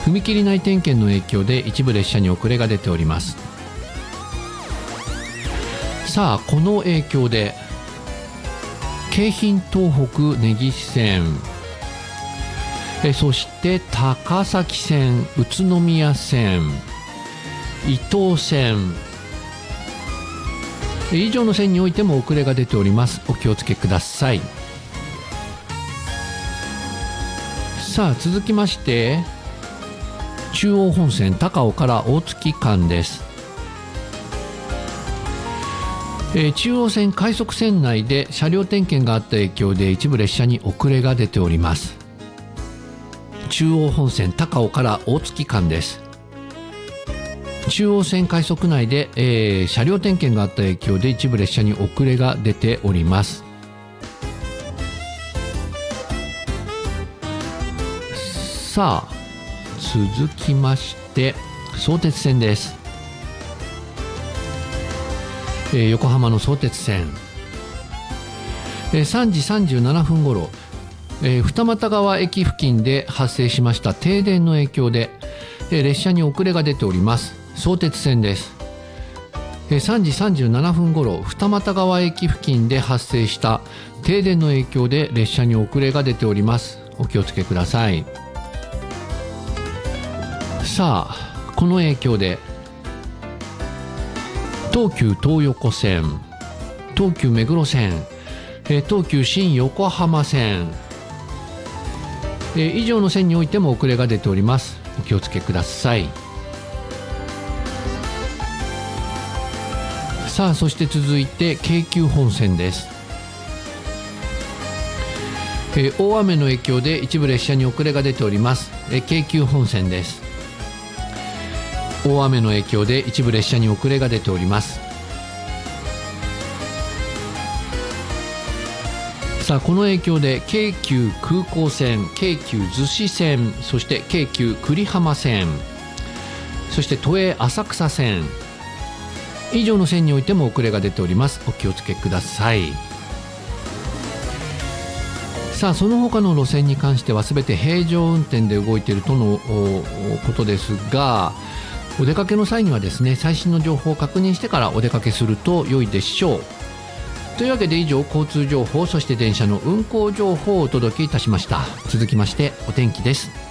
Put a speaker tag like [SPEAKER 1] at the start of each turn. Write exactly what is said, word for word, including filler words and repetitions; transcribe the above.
[SPEAKER 1] 踏切内点検の影響で一部列車に遅れが出ております。さあこの影響で京浜東北根岸線、えそして高崎線、宇都宮線、伊東線以上の線においても遅れが出ております。お気をつけください。さあ続きまして中央本線高尾から大月間です。えー、中央線快速線内で車両点検があった影響で一部列車に遅れが出ております。中央本線高尾から大月間です。中央線快速内で、えー、車両点検があった影響で一部列車に遅れが出ております。さあ続きまして相鉄線です。えー、横浜の相鉄線、えー、さんじさんじゅうななふんごろ、えー、二俣川駅付近で発生しました停電の影響で、えー、列車に遅れが出ております。相鉄線です。えー、さんじさんじゅうななふんごろ二俣川駅付近で発生した停電の影響で列車に遅れが出ております。お気をつけください。さあこの影響で東急東横線、東急目黒線、えー、東急新横浜線、えー、以上の線においても遅れが出ております。お気をつけください。さあそして続いて京急本線です。えー、大雨の影響で一部列車に遅れが出ております。えー、京急本線です。大雨の影響で一部列車に遅れが出ております。さあこの影響で京急空港線、京急逗子線、そして京急久里浜線、そして都営浅草線以上の線においても遅れが出ております。お気をつけください。さあその他の路線に関しては全て平常運転で動いているとのことですが、お出かけの際にはですね最新の情報を確認してからお出かけすると良いでしょう。というわけで以上交通情報、そして電車の運行情報をお届けいたしました。続きましてお天気です。